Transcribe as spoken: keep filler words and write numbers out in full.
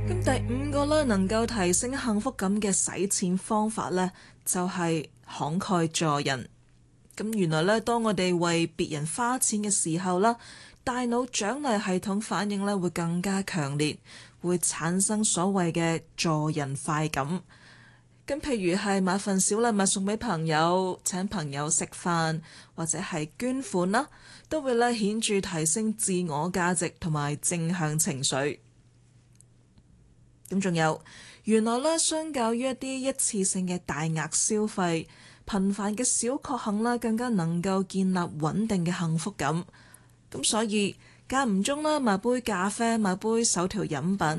咁第五個咧，能夠提升幸福感嘅使錢方法呢，就係慷慨助人。咁原來咧，當我哋為別人花錢嘅時候啦，大腦獎勵系統反應咧會更加強烈，會產生所謂嘅助人快感。咁譬如係買份小禮物送俾朋友，請朋友食飯，或者係捐款啦，都會咧顯著提升自我價值同埋正向情緒。咁仲有，原來咧，相較於一啲一次性嘅大額消費，頻繁嘅小確幸啦，更加能夠建立穩定嘅幸福感。咁所以間唔中啦，買杯咖啡，買杯手調飲品。